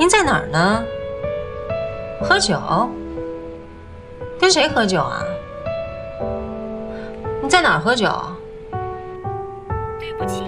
您在哪儿呢？喝酒？跟谁喝酒啊？你在哪儿喝酒？ 对不起，